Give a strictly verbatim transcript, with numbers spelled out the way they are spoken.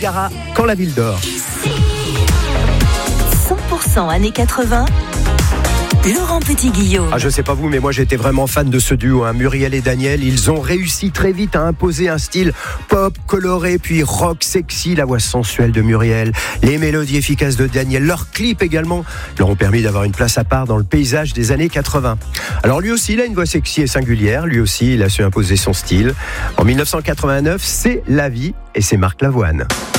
Gara, Quand la ville dort. cent pour cent années quatre-vingts. Laurent Petit-Guillaume. Ah, je sais pas vous, mais moi j'étais vraiment fan de ce duo, hein. Muriel et Daniel. Ils ont réussi très vite à imposer un style pop, coloré, puis rock sexy. La voix sensuelle de Muriel, les mélodies efficaces de Daniel, leurs clips également leur ont permis d'avoir une place à part dans le paysage des années quatre-vingts. Alors lui aussi, il a une voix sexy et singulière. Lui aussi, il a su imposer son style. En dix-neuf cent quatre-vingt-neuf, c'est La Vie et c'est Marc Lavoine.